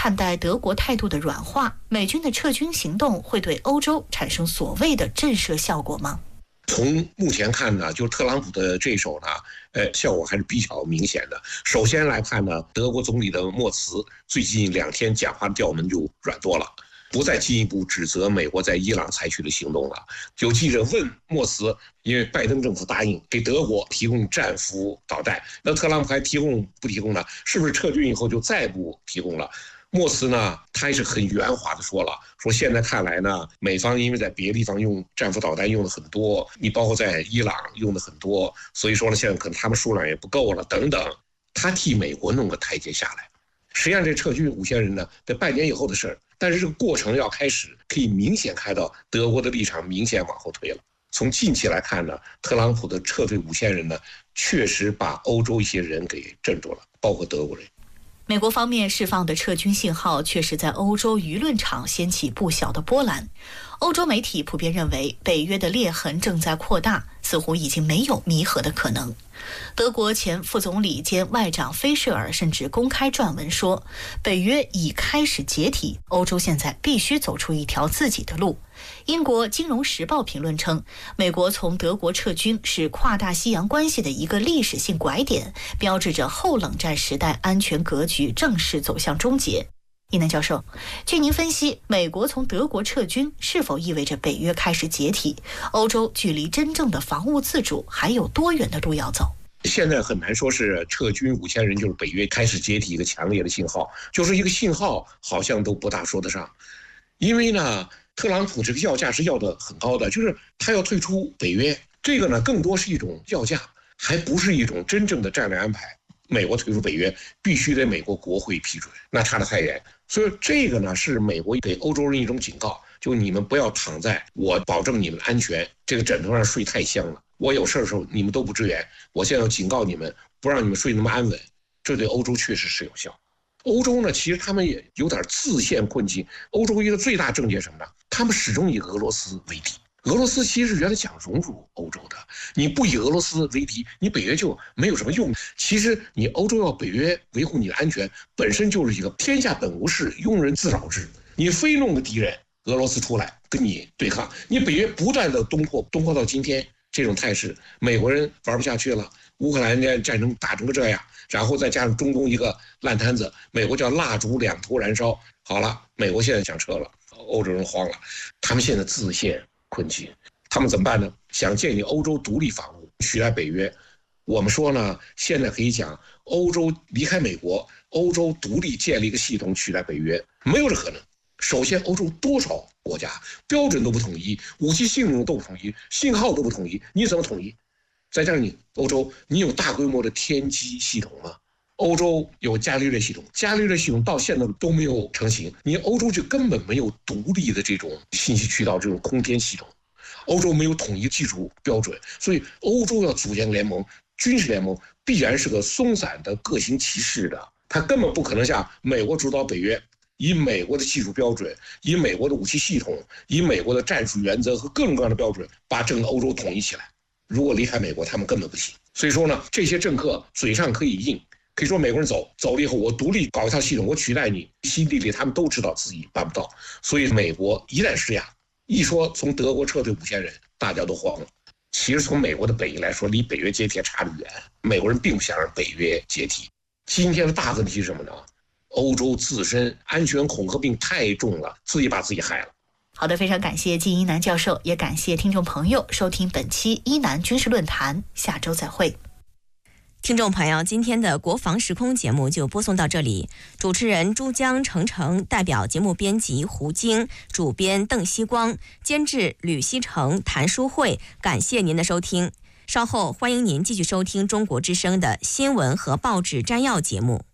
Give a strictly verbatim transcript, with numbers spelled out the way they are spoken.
看待德国态度的软化？美军的撤军行动会对欧洲产生所谓的震慑效果吗？ 从目前看呢，就特朗普的这手呢，呃，效果还是比较明显的。首先来看呢，德国总理的默茨最近两天讲话的调门就软多了，不再进一步指责美国在伊朗采取的行动了。有记者问默茨，因为拜登政府答应给德国提供战斧导弹，那特朗普还提供不提供呢？是不是撤军以后就再不提供了？默茨呢，他还是很圆滑的说了，说现在看来呢，美方因为在别的地方用战斧导弹用的很多，你包括在伊朗用的很多，所以说呢，现在可能他们数量也不够了等等，他替美国弄个台阶下来。实际上这撤军五千人呢，在半年以后的事儿，但是这个过程要开始，可以明显看到德国的立场明显往后退了。从近期来看呢，特朗普的撤退五千人呢，确实把欧洲一些人给镇住了，包括德国人。 美国方面释放的撤军信号确实在欧洲舆论场掀起不小的波澜。欧洲媒体普遍认为，北约的裂痕正在扩大，似乎已经没有弥合的可能。德国前副总理兼外长菲舍尔甚至公开撰文说，北约已开始解体，欧洲现在必须走出一条自己的路。英国《金融时报》评论称，美国从德国撤军是跨大西洋关系的一个历史性拐点，标志着后冷战时代安全格局正式走向终结。一南教授，据您分析，美国从德国撤军是否意味着北约开始解体？欧洲距离真正的防务自主还有多远的路要走？ 现在很难说是撤军五千人就是北约开始解体一个强烈的信号，就是一个信号好像都不大说得上。因为呢，特朗普这个要价是要的很高的，就是他要退出北约，这个呢更多是一种要价，还不是一种真正的战略安排。美国退出北约必须得美国国会批准，那差得太远。所以这个呢是美国给欧洲人一种警告，就你们不要躺在我保证你们的安全这个枕头上睡太香了，我有事的时候你们都不支援，我现在要警告你们，不让你们睡那么安稳。这对欧洲确实是有效。欧洲呢，其实他们也有点自陷困境。欧洲一个最大症结是什么呢？他们始终以俄罗斯为敌。俄罗斯其实原来想融入欧洲的，你不以俄罗斯为敌，你北约就没有什么用。其实你欧洲要北约维护你的安全，本身就是一个天下本无事，庸人自扰之。你非弄个敌人俄罗斯出来跟你对抗，你北约不断的东扩，东扩到今天这种态势，美国人玩不下去了。乌克兰战争打成个这样，然后再加上中东一个烂摊子，美国叫蜡烛两头燃烧。好了，美国现在想撤了，欧洲人慌了，他们现在自陷困境，他们怎么办呢？想建立欧洲独立防务，取代北约。我们说呢，现在可以讲，欧洲离开美国，欧洲独立建立一个系统取代北约，没有这可能。首先，欧洲多少国家标准都不统一，武器性能都不统一，信号都不统一，你怎么统一？再加上你欧洲，你有大规模的天基系统吗？欧洲有伽利略系统，伽利略系统到现在都没有成型，你欧洲就根本没有独立的这种信息渠道，这种空天系统，欧洲没有统一技术标准，所以欧洲要组建联盟，军事联盟必然是个松散的、各行其事的，它根本不可能像美国主导北约，以美国的技术标准，以美国的武器系统，以美国的战术原则和各种各样的标准，把整个欧洲统一起来。如果离开美国，他们根本不行。所以说呢，这些政客嘴上可以硬，可以说美国人走走了以后，我独立搞一套系统，我取代你，心底里他们都知道自己办不到。所以美国一旦施压，一说从德国撤退五千人，大家都慌了。其实从美国的本意来说，离北约解体差得远，美国人并不想让北约解体。今天的大问题是什么呢？欧洲自身安全恐吓病太重了，自己把自己害了。 好的，非常感谢季一南教授，也感谢听众朋友收听本期一南军事论坛，下周再会。 听众朋友，今天的国防时空节目就播送到这里，主持人珠江程程，代表节目编辑胡晶，主编邓希光，监制吕希成、谭淑慧，感谢您的收听。稍后欢迎您继续收听中国之声的新闻和报纸摘要节目。